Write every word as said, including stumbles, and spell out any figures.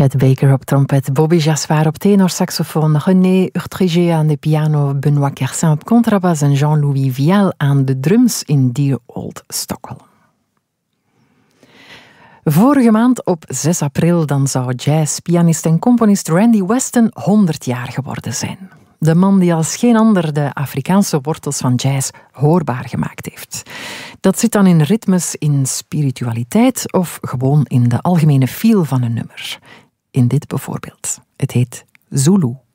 Chet Baker op trompet, Bobby Jasper op tenorsaxofoon, René Urtrigé aan de piano, Benoît Kersin op contrabas en Jean-Louis Vial aan de drums in Dear Old Stockholm. Vorige maand op zes april dan zou jazzpianist en componist Randy Weston honderd jaar geworden zijn. De man die als geen ander de Afrikaanse wortels van jazz hoorbaar gemaakt heeft. Dat zit dan in ritmes, in spiritualiteit of gewoon in de algemene feel van een nummer. In dit bijvoorbeeld. Het heet Zulu.